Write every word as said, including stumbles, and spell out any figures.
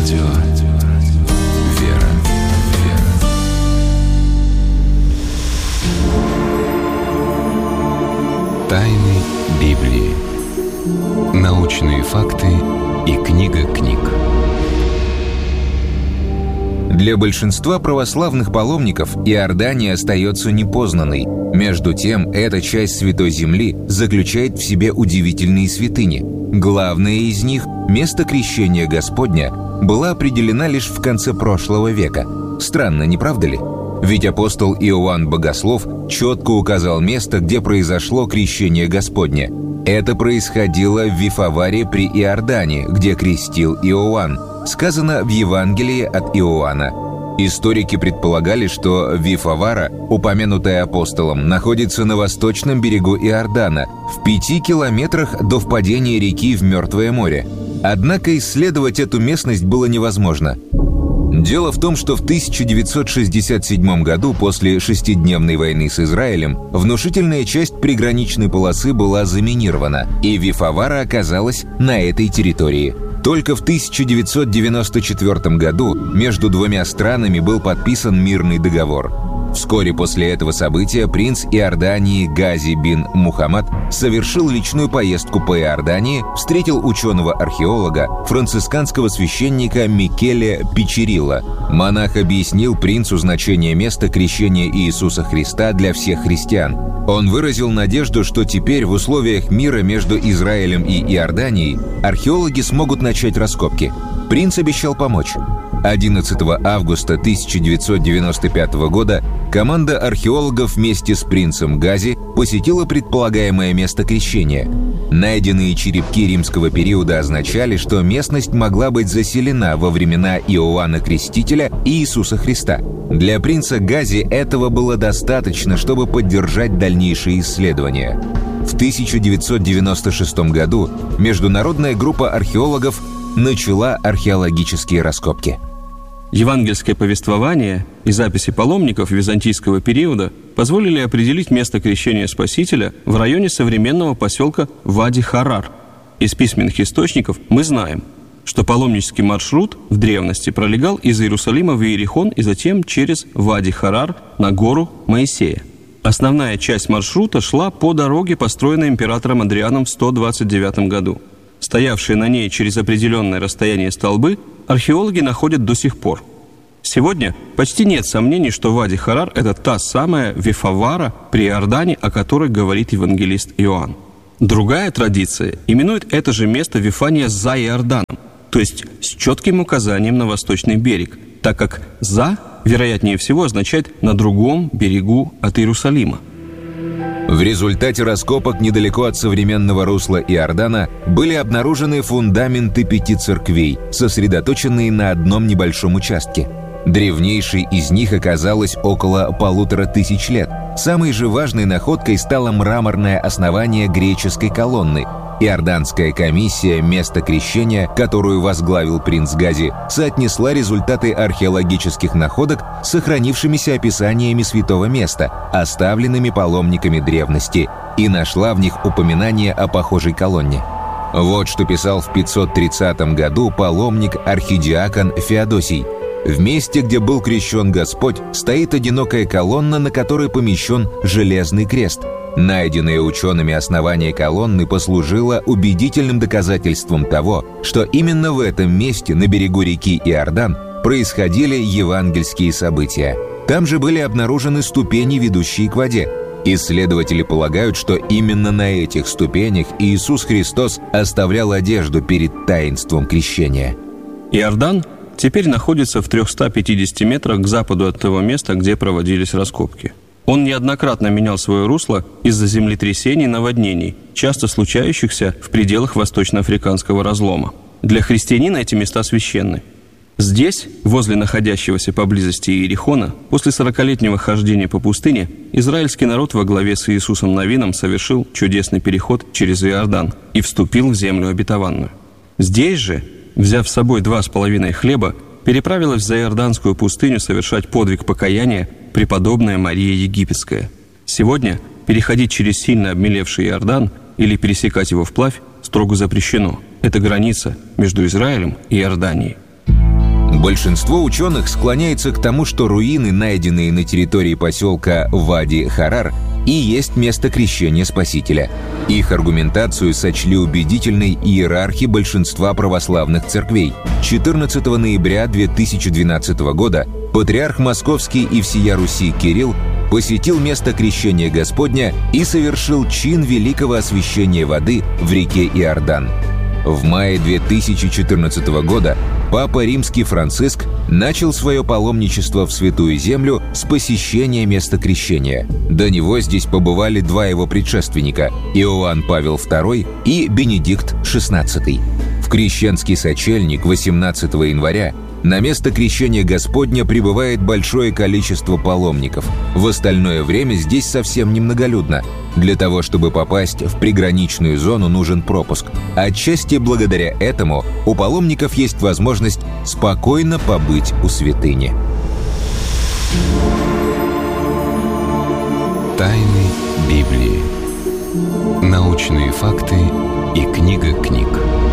Радио «Вера». Тайны Библии. Научные факты и книга книг. Для большинства православных паломников Иордания остается непознанной. Между тем, эта часть Святой Земли заключает в себе удивительные святыни. Главная из них, место крещения Господня, была определена лишь в конце прошлого века. Странно, не правда ли? Ведь апостол Иоанн Богослов четко указал место, где произошло крещение Господне. Это происходило в Вифаваре при Иордане, где крестил Иоанн. Сказано в Евангелии от Иоанна. Историки предполагали, что Вифавара, упомянутая апостолом, находится на восточном берегу Иордана, в пяти километрах до впадения реки в Мертвое море. Однако исследовать эту местность было невозможно. Дело в том, что в тысяча девятьсот шестьдесят седьмом году, после шестидневной войны с Израилем, внушительная часть приграничной полосы была заминирована, и Вифавара оказалась на этой территории. Только в тысяча девятьсот девяносто четвёртом году между двумя странами был подписан мирный договор. Вскоре после этого события принц Иордании Гази бин Мухаммад совершил личную поездку по Иордании, встретил ученого-археолога, францисканского священника Микеле Пичерилла. Монах объяснил принцу значение места крещения Иисуса Христа для всех христиан. Он выразил надежду, что теперь в условиях мира между Израилем и Иорданией археологи смогут начать раскопки. Принц обещал помочь. одиннадцатого августа тысяча девятьсот девяносто пятого года команда археологов вместе с принцем Гази посетила предполагаемое место крещения. Найденные черепки римского периода означали, что местность могла быть заселена во времена Иоанна Крестителя и Иисуса Христа. Для принца Гази этого было достаточно, чтобы поддержать дальнейшие исследования. В тысяча девятьсот девяносто шестом году международная группа археологов начала археологические раскопки. Евангельское повествование и записи паломников византийского периода позволили определить место крещения Спасителя в районе современного поселка Вади-Харар. Из письменных источников мы знаем, что паломнический маршрут в древности пролегал из Иерусалима в Иерихон и затем через Вади-Харар на гору Моисея. Основная часть маршрута шла по дороге, построенной императором Адрианом в сто двадцать девятом году. Стоявшие на ней через определенное расстояние столбы археологи находят до сих пор. Сегодня почти нет сомнений, что Вади-Харар – это та самая Вифавара при Иордане, о которой говорит евангелист Иоанн. Другая традиция именует это же место Вифания за Иорданом, то есть с четким указанием на восточный берег, так как «за», вероятнее всего, означает «на другом берегу от Иерусалима». В результате раскопок недалеко от современного русла Иордана были обнаружены фундаменты пяти церквей, сосредоточенные на одном небольшом участке. Древнейшей из них оказалось около полутора тысяч лет. Самой же важной находкой стало мраморное основание греческой колонны. Иорданская комиссия «Место крещения», которую возглавил принц Гази, соотнесла результаты археологических находок с сохранившимися описаниями святого места, оставленными паломниками древности, и нашла в них упоминание о похожей колонне. Вот что писал в пятьсот тридцатом году паломник-архидиакон Феодосий. «В месте, где был крещен Господь, стоит одинокая колонна, на которой помещен железный крест. Найденное учеными основание колонны послужило убедительным доказательством того, что именно в этом месте, на берегу реки Иордан, происходили евангельские события. Там же были обнаружены ступени, ведущие к воде. Исследователи полагают, что именно на этих ступенях Иисус Христос оставлял одежду перед таинством крещения». Иордан теперь находится в трехстах пятидесяти метрах к западу от того места, где проводились раскопки. Он неоднократно менял свое русло из-за землетрясений и наводнений, часто случающихся в пределах восточноафриканского разлома. Для христианина эти места священны. Здесь, возле находящегося поблизости Иерихона, после сорокалетнего хождения по пустыне, израильский народ во главе с Иисусом Навином совершил чудесный переход через Иордан и вступил в землю обетованную. Здесь же, взяв с собой два с половиной хлеба, переправилась за Иорданскую пустыню совершать подвиг покаяния преподобная Мария Египетская. Сегодня переходить через сильно обмелевший Иордан или пересекать его вплавь строго запрещено. Это граница между Израилем и Иорданией. Большинство ученых склоняется к тому, что руины, найденные на территории поселка Вади-Харар, и есть место крещения Спасителя. Их аргументацию сочли убедительной иерархи большинства православных церквей. четырнадцатого ноября две тысячи двенадцатого года патриарх Московский и всея Руси Кирилл посетил место крещения Господня и совершил чин великого освящения воды в реке Иордан. В мае две тысячи четырнадцатого года Папа Римский Франциск начал свое паломничество в Святую Землю с посещения места крещения. До него здесь побывали два его предшественника – Иоанн Павел второй и Бенедикт шестнадцатый. В Крещенский сочельник восемнадцатого января на место крещения Господня прибывает большое количество паломников. В остальное время здесь совсем немноголюдно. Для того, чтобы попасть в приграничную зону, нужен пропуск. Отчасти благодаря этому у паломников есть возможность спокойно побыть у святыни. Тайны Библии. Научные факты и книга книг.